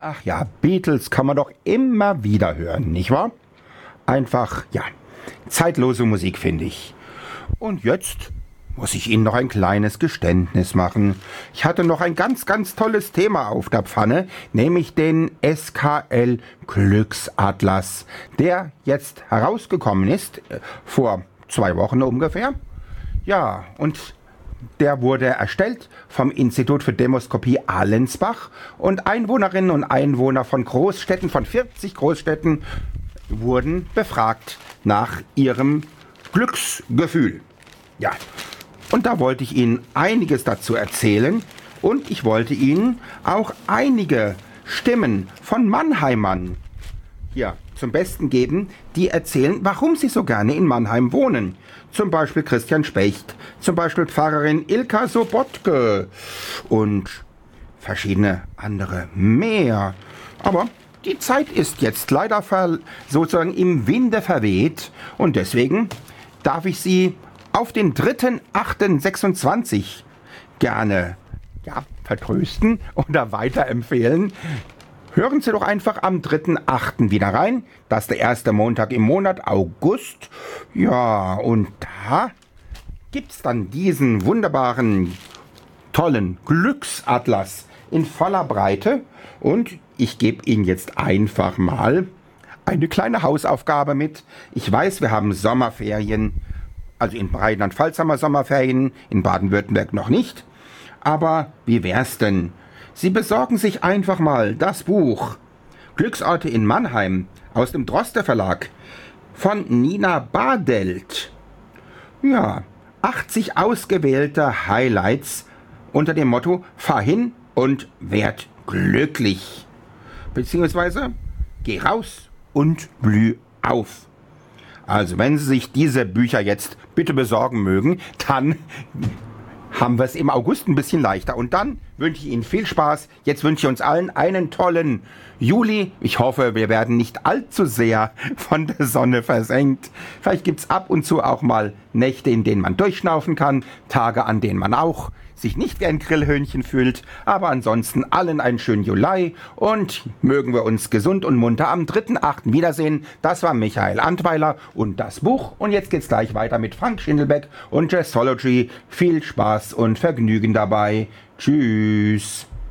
Ach ja, Beatles kann man doch immer wieder hören, nicht wahr? Einfach, ja, zeitlose Musik, finde ich. Und jetzt muss ich Ihnen noch ein kleines Geständnis machen. Ich hatte noch ein ganz, ganz tolles Thema auf der Pfanne, nämlich den SKL Glücksatlas, der jetzt herausgekommen ist, vor 2 Wochen ungefähr. Ja, und der wurde erstellt vom Institut für Demoskopie Allensbach und Einwohnerinnen und Einwohner von Großstädten, von 40 Großstädten, wurden befragt nach ihrem Glücksgefühl. Ja, und da wollte ich Ihnen einiges dazu erzählen und ich wollte Ihnen auch einige Stimmen von Mannheimern hier zum Besten geben, die erzählen, warum sie so gerne in Mannheim wohnen. Zum Beispiel Christian Specht, zum Beispiel Pfarrerin Ilka Sobotke und verschiedene andere mehr. Aber die Zeit ist jetzt leider sozusagen im Winde verweht und deswegen darf ich Sie auf den 3.8.26 gerne vertrösten oder weiterempfehlen. Hören Sie doch einfach am 3.8. wieder rein. Das ist der erste Montag im Monat, August. Ja, und da gibt's dann diesen wunderbaren, tollen Glücksatlas in voller Breite. Und ich gebe Ihnen jetzt einfach mal eine kleine Hausaufgabe mit. Ich weiß, wir haben Sommerferien. Also in Rheinland-Pfalz haben wir Sommerferien, in Baden-Württemberg noch nicht. Aber wie wär's denn? Sie besorgen sich einfach mal das Buch Glücksorte in Mannheim aus dem Droste Verlag von Nina Badelt. Ja, 80 ausgewählte Highlights unter dem Motto Fahr hin und werd glücklich. Beziehungsweise geh raus und blüh auf. Also wenn Sie sich diese Bücher jetzt bitte besorgen mögen, dann haben wir es im August ein bisschen leichter. Und dann wünsche ich Ihnen viel Spaß. Jetzt wünsche ich uns allen einen tollen Juli. Ich hoffe, wir werden nicht allzu sehr von der Sonne versenkt. Vielleicht gibt es ab und zu auch mal Nächte, in denen man durchschnaufen kann. Tage, an denen man auch sich nicht wie ein Grillhöhnchen fühlt. Aber ansonsten allen einen schönen Juli. Und mögen wir uns gesund und munter am 3.8. wiedersehen. Das war Michael Antweiler und das Buch. Und jetzt geht's gleich weiter mit Frank Schindelbeck und Jazzology. Viel Spaß und Vergnügen dabei. Tschüss.